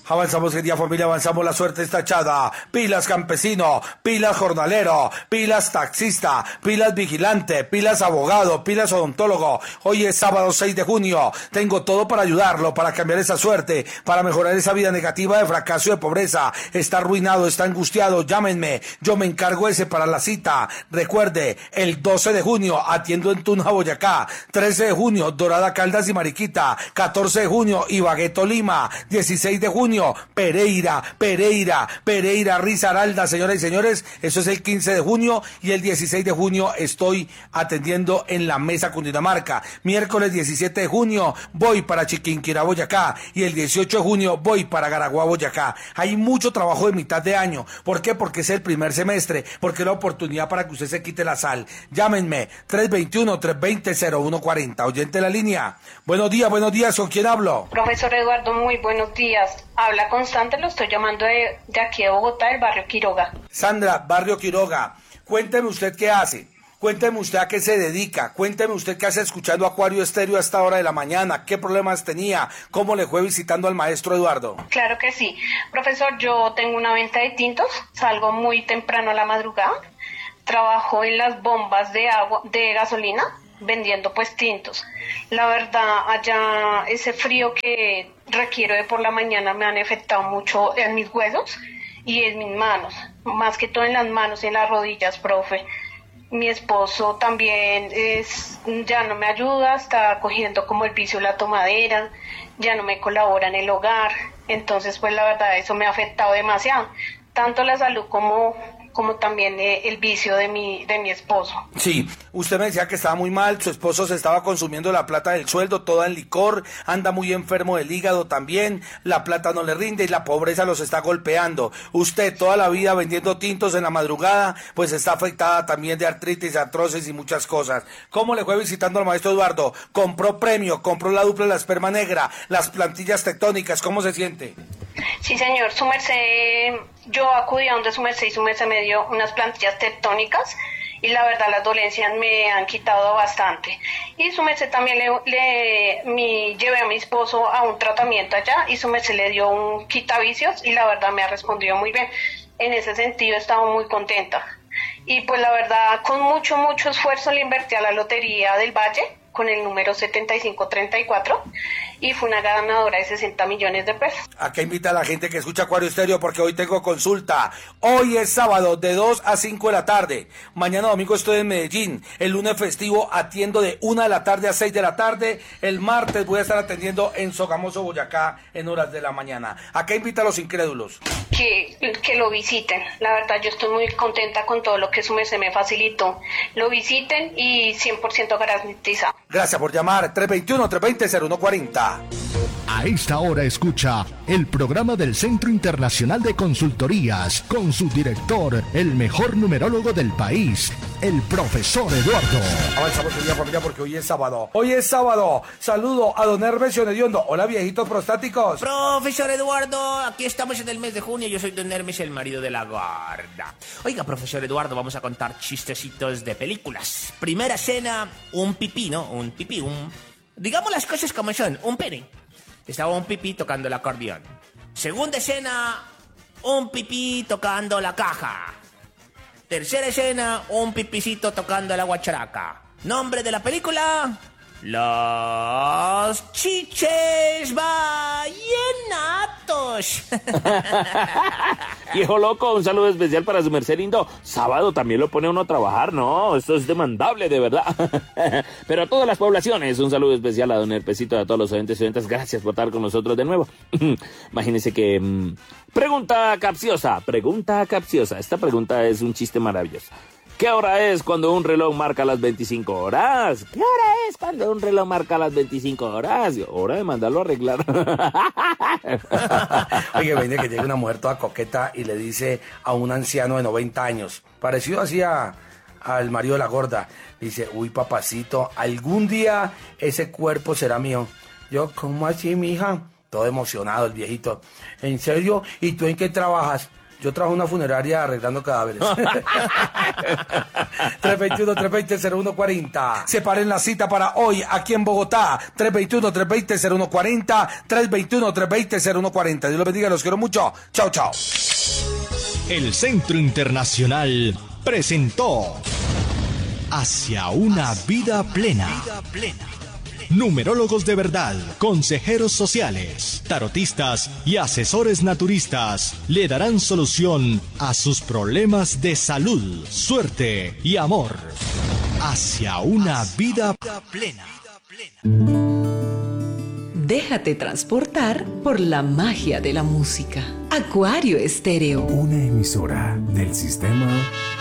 Avanzamos, querida familia, avanzamos, la suerte está echada. Pilas campesino, pilas jornalero, pilas taxista, pilas vigilante, pilas abogado, pilas odontólogo. Hoy es sábado 6 de junio. Tengo todo para ayudarlo, para cambiar esa suerte, para mejorar esa vida negativa de fracaso y de pobreza. Está arruinado, está angustiado, llámenme. Yo me encargo ese para la cita. Recuerde, el 12 de junio atiendo en Tunja, Boyacá. 13 de junio, Dorada, Caldas y Mariquita. 14 de junio, Ibagué, Tolima. 16 de junio, Pereira, Risaralda, señoras y señores, eso es el 15 de junio y el 16 de junio estoy atendiendo en la Mesa, Cundinamarca. Miércoles 17 de junio voy para Chiquinquirá, Boyacá, y el 18 de junio voy para Garaguá, Boyacá. Hay mucho trabajo de mitad de año. ¿Por qué? Porque es el primer semestre, porque es la oportunidad para que usted se quite la sal. Llámenme, 321-320-0140. Oyente de la línea. Buenos días, ¿con quién hablo? Profesor Eduardo, muy buenos días. Habla Constante, lo estoy llamando de aquí de Bogotá, del barrio Quiroga. Sandra, barrio Quiroga, cuénteme usted qué hace, cuénteme usted a qué se dedica, cuénteme usted qué hace escuchando Acuario Estéreo a esta hora de la mañana, qué problemas tenía, cómo le fue visitando al maestro Eduardo. Claro que sí. Profesor, yo tengo una venta de tintos, salgo muy temprano a la madrugada, trabajo en las bombas de agua, de gasolina, vendiendo pues tintos. La verdad, allá ese frío que requiero de por la mañana me han afectado mucho en mis huesos y en mis manos, más que todo en las manos y en las rodillas, profe. Mi esposo también ya no me ayuda, está cogiendo como el vicio la tomadera, ya no me colabora en el hogar, entonces pues la verdad eso me ha afectado demasiado, tanto la salud como también el vicio de mi esposo. Sí, usted me decía que estaba muy mal, su esposo se estaba consumiendo la plata del sueldo, toda en licor, anda muy enfermo del hígado también, la plata no le rinde y la pobreza los está golpeando. Usted toda la vida vendiendo tintos en la madrugada, pues está afectada también de artritis, artrosis y muchas cosas. ¿Cómo le fue visitando al maestro Eduardo? ¿Compró premio? ¿Compró la dupla de la esperma negra? ¿Las plantillas tectónicas? ¿Cómo se siente? Sí, señor, su merced, yo acudí a donde su merced y su merced me dio unas plantillas tectónicas y la verdad las dolencias me han quitado bastante. Y su merced también llevé a mi esposo a un tratamiento allá y su merced le dio un quitavicios y la verdad me ha respondido muy bien. En ese sentido he estado muy contenta. Y pues la verdad con mucho esfuerzo le invertí a la Lotería del Valle con el número 7534 y fue una ganadora de 60 millones de pesos. Acá invita a la gente que escucha Acuario Estéreo porque hoy tengo consulta. Hoy es sábado de 2 a 5 de la tarde. Mañana domingo estoy en Medellín. El lunes festivo atiendo de 1 de la tarde a 6 de la tarde. El martes voy a estar atendiendo en Sogamoso, Boyacá, en horas de la mañana. Acá invita a los incrédulos. Que lo visiten. La verdad yo estoy muy contenta con todo lo que su merced me facilitó. Lo visiten y 100% garantizado. Gracias por llamar. 321-320-0140. A esta hora escucha el programa del Centro Internacional de Consultorías con su director, el mejor numerólogo del país, el profesor Eduardo. Avanzamos el día, familia, porque hoy es sábado. Hoy es sábado. Saludo a don Hermes Hediondo. Hola, viejitos prostáticos. Profesor Eduardo, aquí estamos en el mes de junio. Yo soy don Hermes, el marido de la gorda. Oiga, profesor Eduardo, vamos a contar chistecitos de películas. Primera escena, un pipí, ¿no? Digamos las cosas como son, un pene. Estaba un pipí tocando el acordeón. Segunda escena, un pipí tocando la caja. Tercera escena, un pipicito tocando la guacharaca. Nombre de la película: Los Chiches Vallenatos. Viejo loco, un saludo especial para su merced lindo. Sábado también lo pone uno a trabajar, ¿no? Esto es demandable, de verdad. Pero a todas las poblaciones, un saludo especial a don Herpesito y a todos los oyentes y oyentas. Gracias por estar con nosotros de nuevo. Imagínense que... Pregunta capciosa. Esta pregunta es un chiste maravilloso. ¿Qué hora es cuando un reloj marca las 25 horas? ¿Qué hora es cuando un reloj marca las 25 horas? Hora de mandarlo a arreglar. Oye, viene que llega una mujer toda coqueta y le dice a un anciano de 90 años, parecido así al marido de la gorda, dice: uy, papacito, algún día ese cuerpo será mío. Yo, ¿cómo así, mija? Todo emocionado el viejito. ¿En serio? ¿Y tú en qué trabajas? Yo trabajo en una funeraria arreglando cadáveres. 321-320-0140. Separen la cita para hoy aquí en Bogotá. 321-320-0140. 321-320-0140. Dios los bendiga, los quiero mucho. Chao, chao. El Centro Internacional presentó Hacia una vida plena. Numerólogos de verdad, consejeros sociales, tarotistas y asesores naturistas le darán solución a sus problemas de salud, suerte y amor. Hacia una vida plena. Déjate transportar por la magia de la música. Acuario Estéreo. Una emisora del sistema